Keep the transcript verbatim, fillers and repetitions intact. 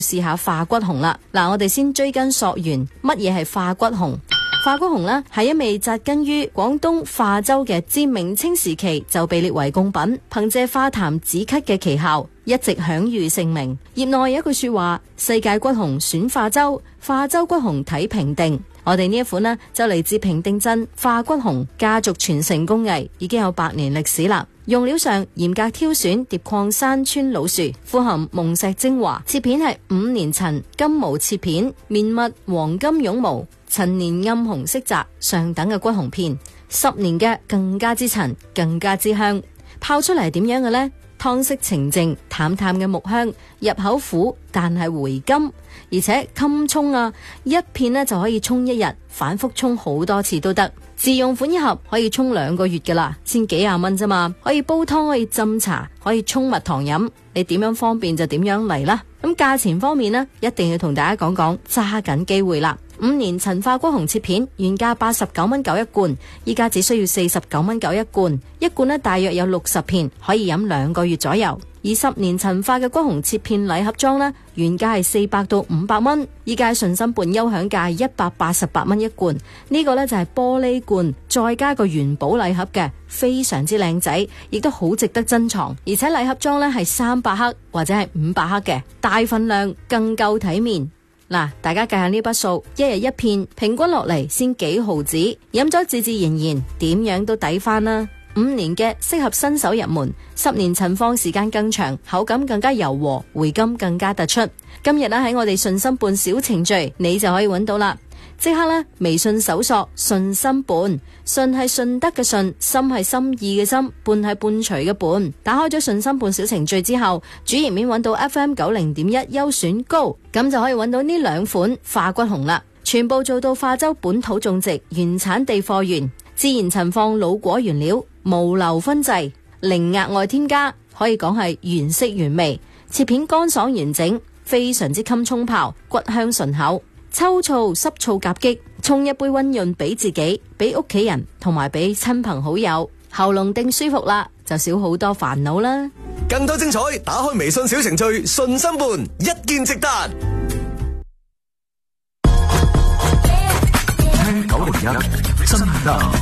試下化骨紅啦。嗱，我哋先追根溯源，乜嘢係化骨紅？化骨紅呢係一味紮根於廣東化州嘅，自明清時期就被列為貢品，憑借化痰止咳嘅奇效，一直享譽盛名。業內有一句說話：世界骨紅選化州，化州骨紅睇評定。我哋呢一款呢就嚟自平定鎮化骨紅家族傳承工藝，已經有百年歷史啦。用料上嚴格挑選疊礦山村老樹，富含甌石精華，切片係五年陳金毛切片，綿密黃金絨毛，陳年暗紅色澤，上等嘅骨紅片，十年嘅更加之陳，更加之香。泡出嚟係點樣嘅呢？湯色澄淨，淡淡嘅木香，入口苦但係回甘，而且襟沖啊，一片呢就可以沖一日，反覆沖好多次都得。自用款一盒可以沖兩個月噶啦，先幾廿蚊咋嘛，可以煲湯，可以浸茶，可以沖蜜糖飲，你點樣方便就點樣嚟啦。咁價錢方面呢，一定要同大家講講，揸緊機會啦。五年陳化骨紅切片原價八十九蚊九一罐，依家只需要四十九蚊九一罐，一罐呢大約有六十片，可以飲兩個月左右。而十年陳化嘅骨紅切片禮盒裝呢，原價係四百到五百蚊，依家順心半優享價一百八十八蚊一罐。呢個呢就係玻璃罐，再加個元寶禮盒嘅，非常之靚仔，亦都好值得珍藏。而且禮盒裝呢係三百克或者係五百克嘅，大份量更夠體面。嗱，大家計下呢筆數，一日一片，平均落嚟先幾毫子，飲咗自自然然，點樣都抵翻啦。五年嘅適合新手入門，十年陳放時間更長，口感更加柔和，回甘更加突出。今日咧喺我哋順心伴小程序，你就可以揾到啦。即刻咧微信搜索順心伴，順係順德嘅順，心係心意嘅心，伴係伴隨嘅伴。打開咗順心伴小程序之後，主頁面揾到 F M 九零點一優選高，咁就可以揾到呢兩款化骨紅啦。全部做到化州本土種植，原產地貨源，自然陳放老果原料，無硫分製，零額外添加，可以講係原色原味。切片乾爽完整，非常之襟沖泡，骨香順口。秋燥濕燥夾擊，沖一杯溫潤俾自己，俾屋企人，同埋俾親朋好友，喉嚨定舒服啦，就少好多煩惱啦。 更多精彩，打開微信小程序順心伴，一鍵直達。聽九零一真得。